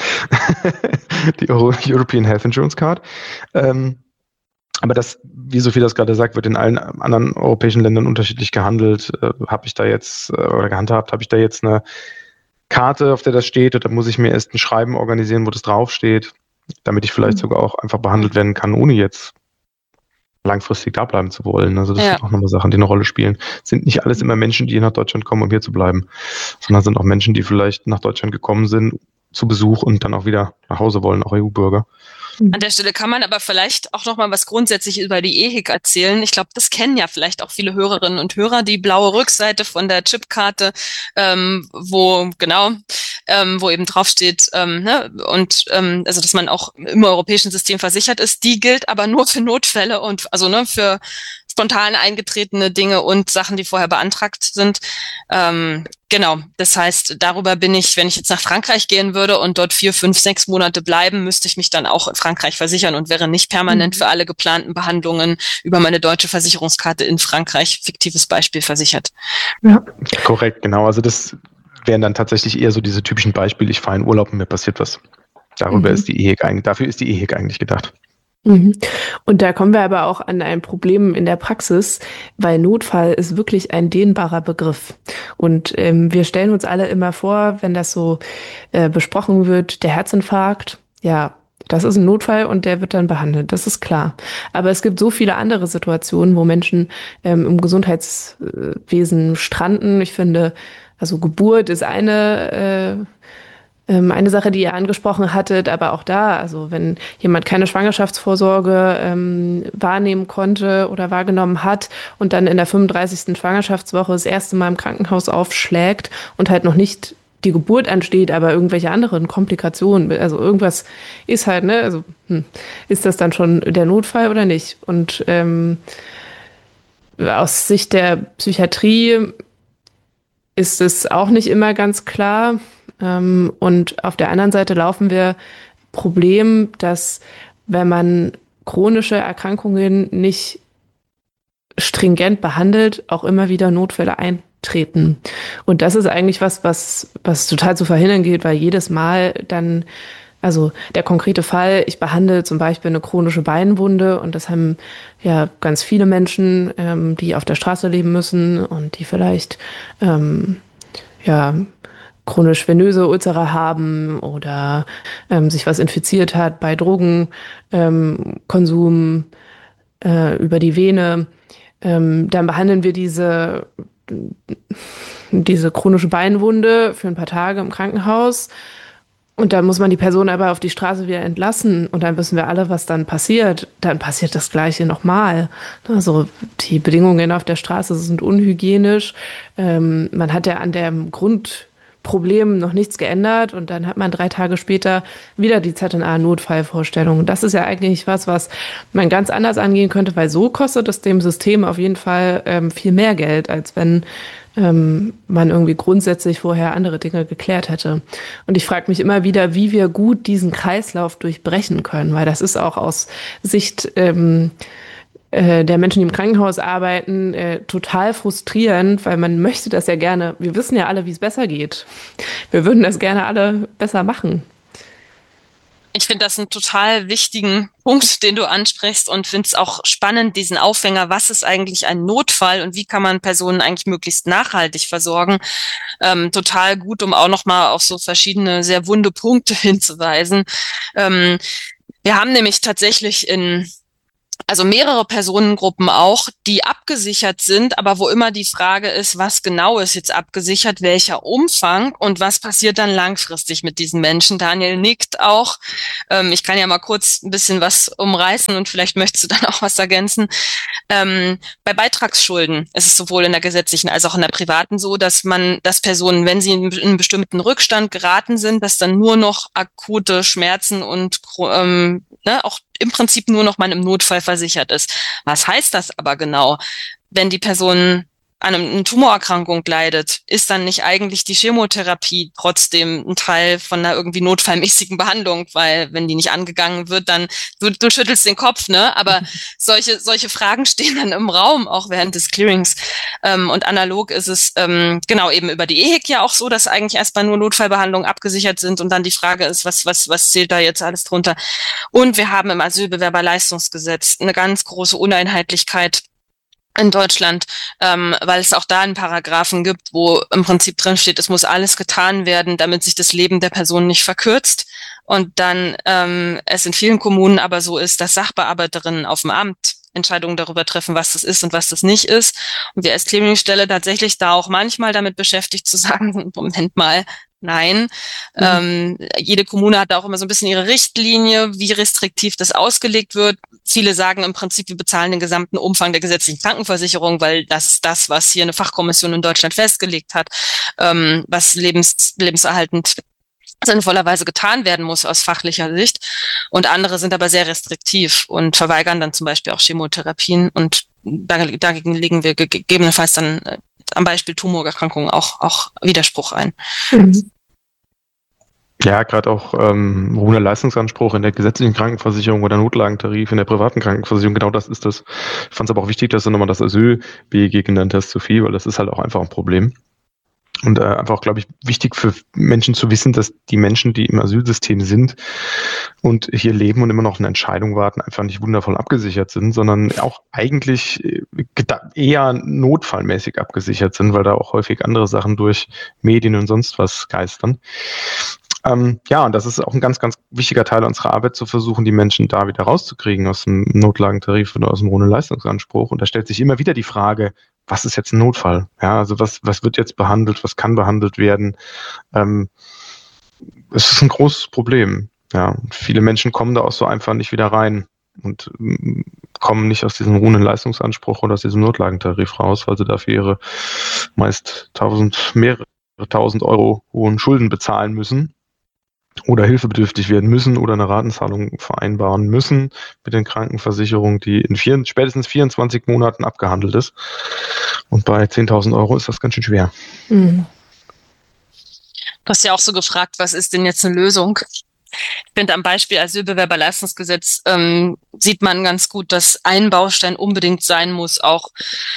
Die Euro- European Health Insurance Card. Ähm, aber das, wie Sophie das gerade sagt, wird in allen anderen europäischen Ländern unterschiedlich gehandelt. Äh, habe ich da jetzt, äh, oder gehandhabt, habe ich da jetzt eine Karte, auf der das steht, oder muss ich mir erst ein Schreiben organisieren, wo das draufsteht, damit ich vielleicht mhm. sogar auch einfach behandelt werden kann, ohne jetzt langfristig da bleiben zu wollen. Also das ja. sind auch nochmal Sachen, die eine Rolle spielen. Es sind nicht alles immer Menschen, die nach Deutschland kommen, um hier zu bleiben, sondern sind auch Menschen, die vielleicht nach Deutschland gekommen sind zu Besuch und dann auch wieder nach Hause wollen, auch E U-Bürger. An der Stelle kann man aber vielleicht auch noch mal was grundsätzlich über die E H I C erzählen. Ich glaube, das kennen ja vielleicht auch viele Hörerinnen und Hörer, die blaue Rückseite von der Chipkarte, ähm, wo genau, ähm, wo eben draufsteht, ähm, ne, und ähm, also dass man auch im europäischen System versichert ist. Die gilt aber nur für Notfälle und also ne für spontan eingetretene Dinge und Sachen, die vorher beantragt sind. Ähm, genau, das heißt, darüber bin ich, wenn ich jetzt nach Frankreich gehen würde und dort vier, fünf, sechs Monate bleiben, müsste ich mich dann auch in Frankreich versichern und wäre nicht permanent mhm. für alle geplanten Behandlungen über meine deutsche Versicherungskarte in Frankreich, fiktives Beispiel, versichert. Ja, korrekt, genau. Also das wären dann tatsächlich eher so diese typischen Beispiele, ich fahre in Urlaub und mir passiert was. Darüber mhm. ist die E H I C eigentlich, dafür ist die E H I C eigentlich gedacht. Und da kommen wir aber auch an ein Problem in der Praxis, weil Notfall ist wirklich ein dehnbarer Begriff. Und ähm, wir stellen uns alle immer vor, wenn das so äh, besprochen wird, der Herzinfarkt, ja, das ist ein Notfall und der wird dann behandelt, das ist klar. Aber es gibt so viele andere Situationen, wo Menschen ähm, im Gesundheitswesen stranden. Ich finde, also Geburt ist eine äh, Ähm, eine Sache, die ihr angesprochen hattet, aber auch da, also wenn jemand keine Schwangerschaftsvorsorge ähm, wahrnehmen konnte oder wahrgenommen hat und dann in der fünfunddreißigsten Schwangerschaftswoche das erste Mal im Krankenhaus aufschlägt und halt noch nicht die Geburt ansteht, aber irgendwelche anderen Komplikationen, also irgendwas ist halt, ne, also hm, ist das dann schon der Notfall oder nicht? Und ähm, aus Sicht der Psychiatrie ist es auch nicht immer ganz klar. Ähm, und auf der anderen Seite laufen wir Problem, dass wenn man chronische Erkrankungen nicht stringent behandelt, auch immer wieder Notfälle eintreten. Und das ist eigentlich was, was, was total zu verhindern gilt, weil jedes Mal dann, also der konkrete Fall, ich behandle zum Beispiel eine chronische Beinwunde und das haben ja ganz viele Menschen, ähm, die auf der Straße leben müssen und die vielleicht ähm, ja chronisch venöse Ulzere haben oder ähm, sich was infiziert hat bei Drogenkonsum ähm, äh, über die Vene. Ähm, dann behandeln wir diese, diese chronische Beinwunde für ein paar Tage im Krankenhaus. Und dann muss man die Person aber auf die Straße wieder entlassen. Und dann wissen wir alle, was dann passiert. Dann passiert das Gleiche nochmal. Also die Bedingungen auf der Straße sind unhygienisch. Ähm, man hat ja an dem Grundproblem noch nichts geändert. Und dann hat man drei Tage später wieder die Z N A-Notfallvorstellung. Das ist ja eigentlich was, was man ganz anders angehen könnte, weil so kostet es dem System auf jeden Fall ähm, viel mehr Geld, als wenn ähm, man irgendwie grundsätzlich vorher andere Dinge geklärt hätte. Und ich frage mich immer wieder, wie wir gut diesen Kreislauf durchbrechen können, weil das ist auch aus Sicht ähm, äh, der Menschen, die im Krankenhaus arbeiten, äh, total frustrierend, weil man möchte das ja gerne, wir wissen ja alle, wie es besser geht. Wir würden das gerne alle besser machen. Ich finde das einen total wichtigen Punkt, den du ansprichst und finde es auch spannend, diesen Aufhänger, was ist eigentlich ein Notfall und wie kann man Personen eigentlich möglichst nachhaltig versorgen. Ähm, total gut, um auch nochmal auf so verschiedene sehr wunde Punkte hinzuweisen. Ähm, wir haben nämlich tatsächlich in Also mehrere Personengruppen auch, die abgesichert sind, aber wo immer die Frage ist, was genau ist jetzt abgesichert, welcher Umfang und was passiert dann langfristig mit diesen Menschen. Daniel nickt auch. Ähm, ich kann ja mal kurz ein bisschen was umreißen und vielleicht möchtest du dann auch was ergänzen. Ähm, bei Beitragsschulden ist es sowohl in der gesetzlichen als auch in der privaten so, dass man, dass Personen, wenn sie in einen bestimmten Rückstand geraten sind, dass dann nur noch akute Schmerzen und ähm, ne, auch im Prinzip nur noch mal im Notfall versichert ist. Was heißt das aber genau? Wenn die Person an einer Tumorerkrankung leidet, ist dann nicht eigentlich die Chemotherapie trotzdem ein Teil von einer irgendwie notfallmäßigen Behandlung, weil wenn die nicht angegangen wird, dann du, du schüttelst den Kopf, ne? Aber solche solche Fragen stehen dann im Raum, auch während des Clearings. Ähm, und analog ist es ähm, genau eben über die E H I C ja auch so, dass eigentlich erstmal nur Notfallbehandlungen abgesichert sind und dann die Frage ist, was was was zählt da jetzt alles drunter? Und wir haben im Asylbewerberleistungsgesetz eine ganz große Uneinheitlichkeit in Deutschland, ähm, weil es auch da einen Paragraphen gibt, wo im Prinzip drin steht, es muss alles getan werden, damit sich das Leben der Person nicht verkürzt. Und dann ähm, es in vielen Kommunen aber so ist, dass Sachbearbeiterinnen auf dem Amt Entscheidungen darüber treffen, was das ist und was das nicht ist. Und wir als Clearingstelle tatsächlich da auch manchmal damit beschäftigt zu sagen, Moment mal, nein. Mhm. Ähm, jede Kommune hat da auch immer so ein bisschen ihre Richtlinie, wie restriktiv das ausgelegt wird. Viele sagen im Prinzip, wir bezahlen den gesamten Umfang der gesetzlichen Krankenversicherung, weil das ist das, was hier eine Fachkommission in Deutschland festgelegt hat, ähm, was lebens, lebenserhaltend sinnvollerweise getan werden muss aus fachlicher Sicht. Und andere sind aber sehr restriktiv und verweigern dann zum Beispiel auch Chemotherapien. Und dagegen legen wir gegebenenfalls dann äh, am Beispiel Tumorerkrankungen auch, auch Widerspruch ein. Mhm. Ja, gerade auch ähm, hoher Leistungsanspruch in der gesetzlichen Krankenversicherung oder Notlagentarif in der privaten Krankenversicherung, genau das ist das. Ich fand es aber auch wichtig, dass du nochmal das Asyl-B E G genannt hast, Sophie, weil das ist halt auch einfach ein Problem. Und äh, einfach, glaube ich, wichtig für Menschen zu wissen, dass die Menschen, die im Asylsystem sind und hier leben und immer noch eine Entscheidung warten, einfach nicht wundervoll abgesichert sind, sondern auch eigentlich eher notfallmäßig abgesichert sind, weil da auch häufig andere Sachen durch Medien und sonst was geistern. Ähm, ja, und das ist auch ein ganz, ganz wichtiger Teil unserer Arbeit, zu versuchen, die Menschen da wieder rauszukriegen aus dem Notlagentarif oder aus dem hohen Leistungsanspruch. Und da stellt sich immer wieder die Frage, was ist jetzt ein Notfall? Ja, also was, was wird jetzt behandelt, was kann behandelt werden? Ähm, es ist ein großes Problem. Ja, viele Menschen kommen da auch so einfach nicht wieder rein und kommen nicht aus diesem ruhenden Leistungsanspruch oder aus diesem Notlagentarif raus, weil sie dafür ihre meist tausend, mehrere tausend Euro hohen Schulden bezahlen müssen oder hilfebedürftig werden müssen oder eine Ratenzahlung vereinbaren müssen mit den Krankenversicherungen, die in vier, spätestens vierundzwanzig Monaten abgehandelt ist. Und bei zehntausend Euro ist das ganz schön schwer. Mhm. Du hast ja auch so gefragt, was ist denn jetzt eine Lösung? Ich finde, am Beispiel Asylbewerberleistungsgesetz ähm, sieht man ganz gut, dass ein Baustein unbedingt sein muss, auch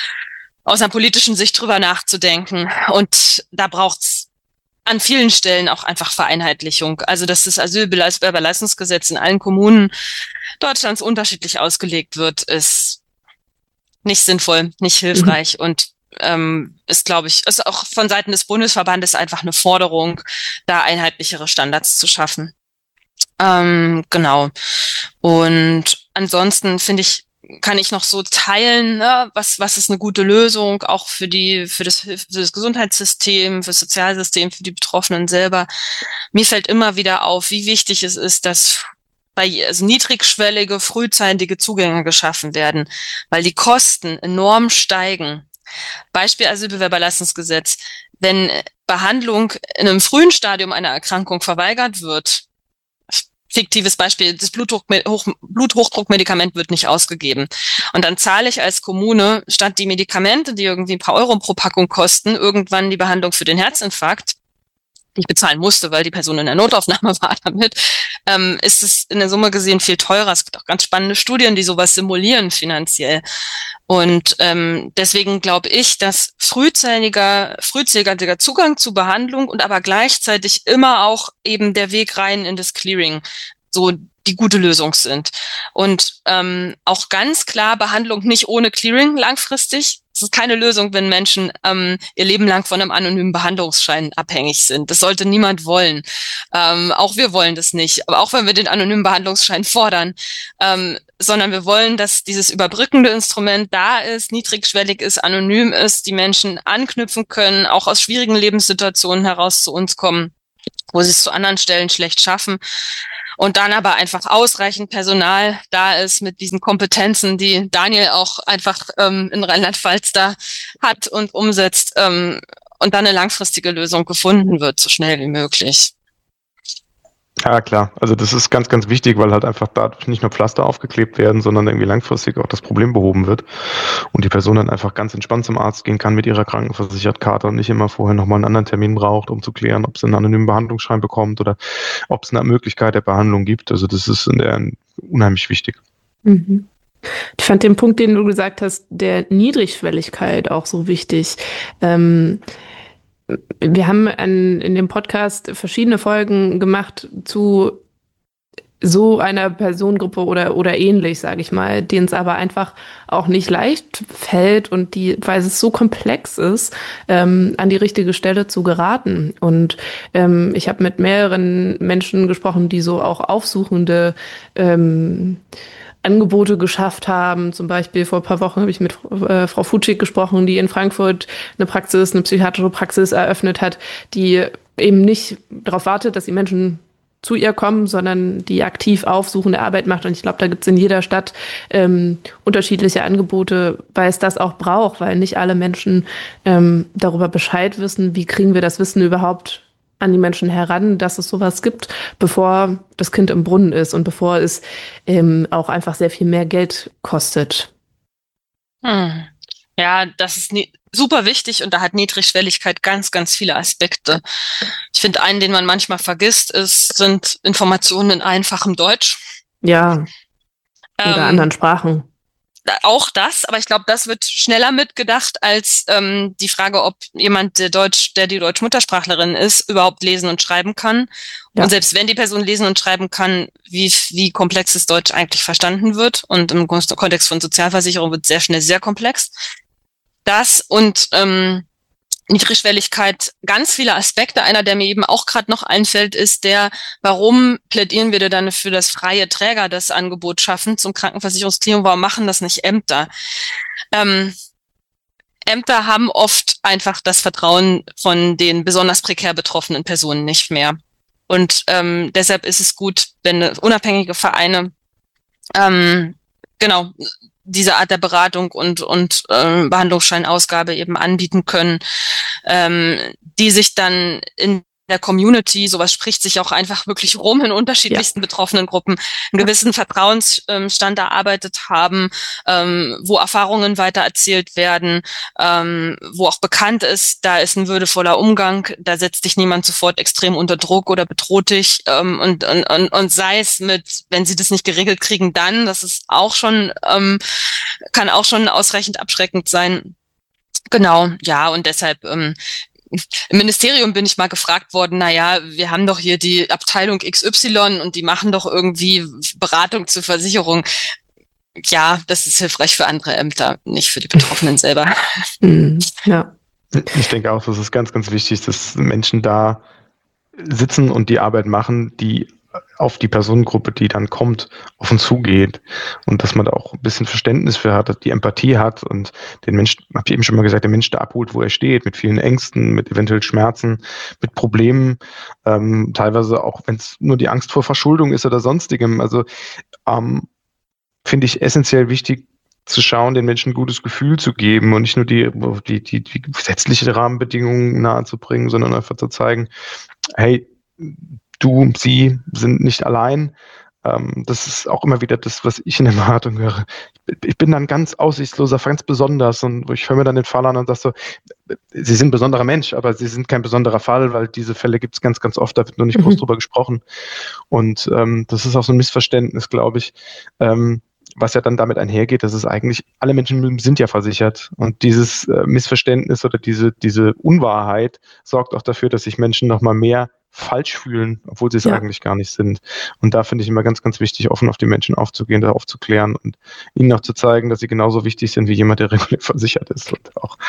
aus einer politischen Sicht drüber nachzudenken. Und da braucht's an vielen Stellen auch einfach Vereinheitlichung. Also, dass das Asylbewerberleistungsgesetz in allen Kommunen Deutschlands unterschiedlich ausgelegt wird, ist nicht sinnvoll, nicht hilfreich. Mhm. Und ähm, ist, glaube ich, ist auch von Seiten des Bundesverbandes einfach eine Forderung, da einheitlichere Standards zu schaffen. Ähm, genau. Und ansonsten finde ich, kann ich noch so teilen, ne, was, was ist eine gute Lösung, auch für die, für das, für das Gesundheitssystem, für das Sozialsystem, für die Betroffenen selber. Mir fällt immer wieder auf, wie wichtig es ist, dass bei, also niedrigschwellige, frühzeitige Zugänge geschaffen werden, weil die Kosten enorm steigen. Beispiel Asylbewerberleistungsgesetz. Wenn Behandlung in einem frühen Stadium einer Erkrankung verweigert wird, fiktives Beispiel, das Blutdruck, Hoch, Bluthochdruckmedikament wird nicht ausgegeben. Und dann zahle ich als Kommune statt die Medikamente, die irgendwie ein paar Euro pro Packung kosten, irgendwann die Behandlung für den Herzinfarkt, die ich bezahlen musste, weil die Person in der Notaufnahme war damit, ähm, ist es in der Summe gesehen viel teurer. Es gibt auch ganz spannende Studien, die sowas simulieren finanziell. Und ähm, deswegen glaube ich, dass frühzeitiger, frühzeitiger Zugang zu Behandlung und aber gleichzeitig immer auch eben der Weg rein in das Clearing so die gute Lösung sind. Und ähm, auch ganz klar Behandlung nicht ohne Clearing langfristig. Es ist keine Lösung, wenn Menschen ähm, ihr Leben lang von einem anonymen Behandlungsschein abhängig sind. Das sollte niemand wollen. Ähm, auch wir wollen das nicht. Aber auch wenn wir den anonymen Behandlungsschein fordern, ähm, sondern wir wollen, dass dieses überbrückende Instrument da ist, niedrigschwellig ist, anonym ist, die Menschen anknüpfen können, auch aus schwierigen Lebenssituationen heraus zu uns kommen, wo sie es zu anderen Stellen schlecht schaffen. Und dann aber einfach ausreichend Personal da ist mit diesen Kompetenzen, die Daniel auch einfach ähm, in Rheinland-Pfalz da hat und umsetzt, ähm, und dann eine langfristige Lösung gefunden wird, so schnell wie möglich. Ja, klar. Also das ist ganz, ganz wichtig, weil halt einfach dadurch nicht nur Pflaster aufgeklebt werden, sondern irgendwie langfristig auch das Problem behoben wird und die Person dann einfach ganz entspannt zum Arzt gehen kann mit ihrer Krankenversichertkarte und nicht immer vorher nochmal einen anderen Termin braucht, um zu klären, ob sie einen anonymen Behandlungsschein bekommt oder ob es eine Möglichkeit der Behandlung gibt. Also das ist in der unheimlich wichtig. Mhm. Ich fand den Punkt, den du gesagt hast, der Niedrigschwelligkeit auch so wichtig. Ähm, Wir haben an, in dem Podcast verschiedene Folgen gemacht zu so einer Personengruppe oder oder ähnlich, sage ich mal, denen es aber einfach auch nicht leicht fällt und die, weil es so komplex ist, ähm, an die richtige Stelle zu geraten. Und ähm, ich habe mit mehreren Menschen gesprochen, die so auch aufsuchende ähm, Angebote geschafft haben. Zum Beispiel vor ein paar Wochen habe ich mit äh, Frau Futschig gesprochen, die in Frankfurt eine Praxis, eine psychiatrische Praxis eröffnet hat, die eben nicht darauf wartet, dass die Menschen zu ihr kommen, sondern die aktiv aufsuchende Arbeit macht. Und ich glaube, da gibt es in jeder Stadt ähm, unterschiedliche Angebote, weil es das auch braucht, weil nicht alle Menschen ähm, darüber Bescheid wissen, wie kriegen wir das Wissen überhaupt an die Menschen heran, dass es sowas gibt, bevor das Kind im Brunnen ist und bevor es ähm, auch einfach sehr viel mehr Geld kostet. Hm. Ja, das ist nie, super wichtig und da hat Niedrigschwelligkeit ganz, ganz viele Aspekte. Ich finde, einen, den man manchmal vergisst, ist, sind Informationen in einfachem Deutsch. Ja, oder ähm, anderen Sprachen. Auch das, aber ich glaube, das wird schneller mitgedacht als ähm, die Frage, ob jemand, der Deutsch, der die Deutsch-Muttersprachlerin ist, überhaupt lesen und schreiben kann. Ja. Und selbst wenn die Person lesen und schreiben kann, wie wie komplexes Deutsch eigentlich verstanden wird. Und im Kontext von Sozialversicherung wird sehr schnell sehr komplex. Das und ähm, Niedrigschwelligkeit, ganz viele Aspekte. Einer, der mir eben auch gerade noch einfällt, ist der, warum plädieren wir dann für das freie Träger das Angebot schaffen zum Krankenversicherungsklinikum? Warum machen das nicht Ämter? Ähm, Ämter haben oft einfach das Vertrauen von den besonders prekär betroffenen Personen nicht mehr. Und ähm, deshalb ist es gut, wenn unabhängige Vereine ähm, genau diese Art der Beratung und und äh, Behandlungsscheinausgabe eben anbieten können, ähm, die sich dann in der Community, sowas spricht sich auch einfach wirklich rum in unterschiedlichsten ja. betroffenen Gruppen, einen gewissen Vertrauensstand erarbeitet haben, ähm, wo Erfahrungen weitererzählt werden, ähm, wo auch bekannt ist, da ist ein würdevoller Umgang, da setzt dich niemand sofort extrem unter Druck oder bedroht dich ähm, und, und, und, und sei es mit, wenn sie das nicht geregelt kriegen, dann, das ist auch schon, ähm, kann auch schon ausreichend abschreckend sein. Genau, ja, und deshalb ähm, im Ministerium bin ich mal gefragt worden, na ja, wir haben doch hier die Abteilung X Y und die machen doch irgendwie Beratung zur Versicherung. Ja, das ist hilfreich für andere Ämter, nicht für die Betroffenen selber. Ja. Ich denke auch, das ist ganz, ganz wichtig, dass Menschen da sitzen und die Arbeit machen, die auf die Personengruppe, die dann kommt, auf uns zugeht und dass man da auch ein bisschen Verständnis für hat, dass die Empathie hat und den Menschen, habe ich eben schon mal gesagt, der Mensch da abholt, wo er steht, mit vielen Ängsten, mit eventuell Schmerzen, mit Problemen, ähm, teilweise auch, wenn es nur die Angst vor Verschuldung ist oder sonstigem. Also ähm, finde ich essentiell wichtig, zu schauen, den Menschen ein gutes Gefühl zu geben und nicht nur die, die, die, die gesetzliche Rahmenbedingungen nahezubringen, sondern einfach zu zeigen, hey, du, sie sind nicht allein. Ähm, das ist auch immer wieder das, was ich in der Beratung höre. Ich bin dann ganz aussichtsloser, ganz besonders und ich höre mir dann den Fall an und sage so, sie sind ein besonderer Mensch, aber sie sind kein besonderer Fall, weil diese Fälle gibt es ganz, ganz oft, da wird nur nicht mhm. groß drüber gesprochen. Und ähm, das ist auch so ein Missverständnis, glaube ich, ähm, was ja dann damit einhergeht, dass es eigentlich, alle Menschen sind ja versichert und dieses äh, Missverständnis oder diese, diese Unwahrheit sorgt auch dafür, dass sich Menschen nochmal mehr falsch fühlen, obwohl sie es ja. eigentlich gar nicht sind. Und da finde ich immer ganz, ganz wichtig, offen auf die Menschen aufzugehen, da aufzuklären und ihnen auch zu zeigen, dass sie genauso wichtig sind wie jemand, der regulär versichert ist und auch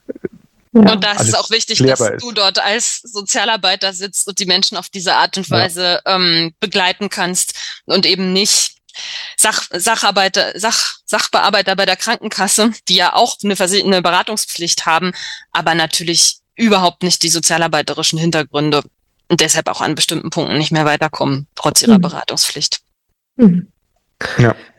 Ja. Und da ist es auch wichtig, dass ist. du dort als Sozialarbeiter sitzt und die Menschen auf diese Art und Weise ja. ähm, begleiten kannst und eben nicht Sach, Sacharbeiter, Sach, Sachbearbeiter bei der Krankenkasse, die ja auch eine, Vers- eine Beratungspflicht haben, aber natürlich überhaupt nicht die sozialarbeiterischen Hintergründe und deshalb auch an bestimmten Punkten nicht mehr weiterkommen, trotz ihrer mhm. Beratungspflicht. Mhm. Ja.